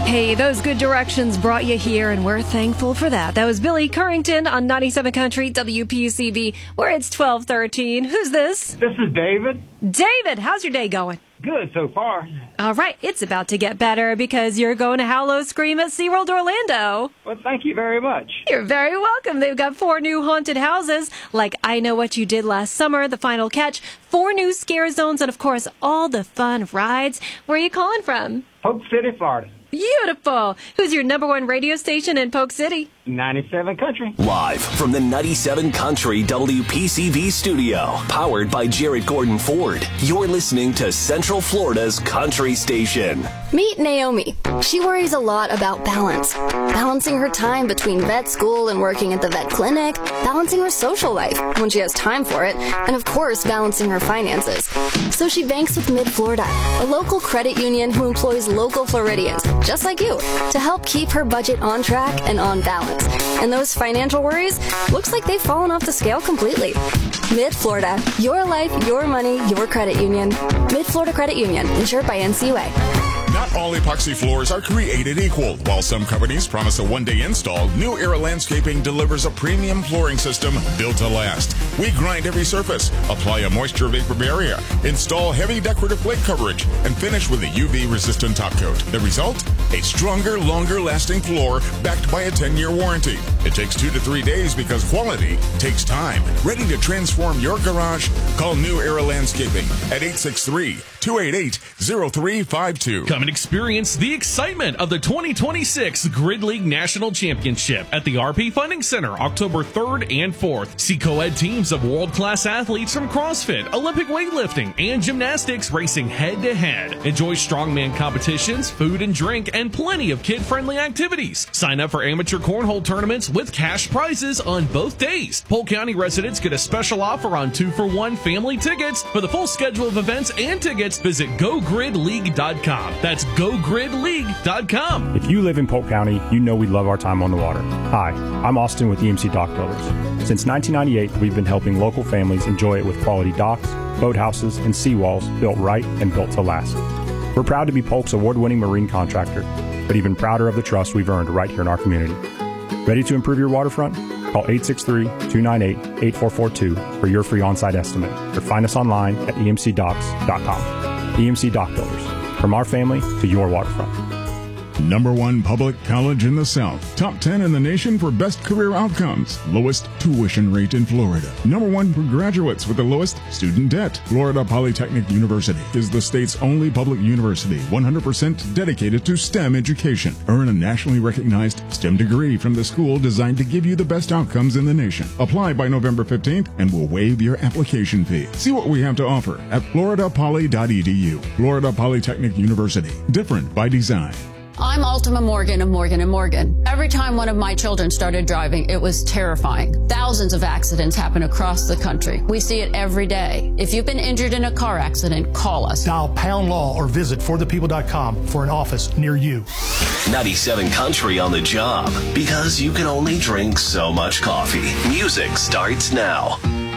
Hey, those good directions brought you here, and we're thankful for that. That was Billy Currington on 97 Country WPCB, where it's 12:13. Who's this? This is David. David, how's your day going? Good so far. All right, it's about to get better because you're going to Howlow Scream at SeaWorld Orlando. Well, thank you very much. You're very welcome. They've got 4 new haunted houses, like I Know What You Did Last Summer, The Final Catch, 4 new scare zones, and of course, all the fun rides. Where are you calling from? Polk City, Florida. Beautiful. Who's your number 1 radio station in Polk City? 97 Country. Live from the 97 Country WPCV studio, powered by Jarrett Gordon Ford. You're listening to Central Florida's Country Station. Meet Naomi. She worries a lot about balance. Balancing her time between vet school and working at the vet clinic, balancing her social life when she has time for it, and of course, balancing her finances. So she banks with Mid-Florida, a local credit union who employs local Floridians, just like you, to help keep her budget on track and on balance. And those financial worries, looks like they've fallen off the scale completely. Mid-Florida, your life, your money, your credit union. Mid-Florida Credit Union, insured by NCUA. Not all epoxy floors are created equal. While some companies promise a one-day install, New Era Landscaping delivers a premium flooring system built to last. We grind every surface, apply a moisture vapor barrier, install heavy decorative flake coverage, and finish with a UV-resistant top coat. The result? A stronger, longer-lasting floor backed by a 10-year warranty. It takes 2 to 3 days because quality takes time. Ready to transform your garage? Call New Era Landscaping at 863-288-0352. Come and experience the excitement of the 2026 Grid League National Championship at the RP Funding Center, October 3rd and 4th. See co-ed teams of world-class athletes from CrossFit, Olympic weightlifting, and gymnastics racing head-to-head. Enjoy strongman competitions, food and drink, and plenty of kid-friendly activities. Sign up for amateur cornhole tournaments with cash prizes on both days. Polk County residents get a special offer on 2-for-1 family tickets. For the full schedule of events and tickets, visit GoGridLeague.com. That's GoGridLeague.com. If you live in Polk County, you know we love our time on the water. Hi, I'm Austin with EMC Dock Builders. Since 1998, we've been helping local families enjoy it with quality docks, boathouses, and seawalls built right and built to last. We're proud to be Polk's award-winning marine contractor, but even prouder of the trust we've earned right here in our community. Ready to improve your waterfront? Call 863-298-8442 for your free on-site estimate, or find us online at emcdocks.com. EMC Dock Builders. From our family to your waterfront. Number 1 public college in the South. Top 10 in the nation for best career outcomes. Lowest tuition rate in Florida. Number 1 for graduates with the lowest student debt. Florida Polytechnic University is the state's only public university 100% dedicated to STEM education. Earn a nationally recognized STEM degree from the school designed to give you the best outcomes in the nation. Apply by November 15th and we'll waive your application fee. See what we have to offer at floridapoly.edu. Florida Polytechnic University. Different by design. I'm Ultima Morgan of Morgan & Morgan. Every time one of my children started driving, it was terrifying. Thousands of accidents happen across the country. We see it every day. If you've been injured in a car accident, call us. Dial Pound Law or visit forthepeople.com for an office near you. 97 Country on the job, because you can only drink so much coffee. Music starts now.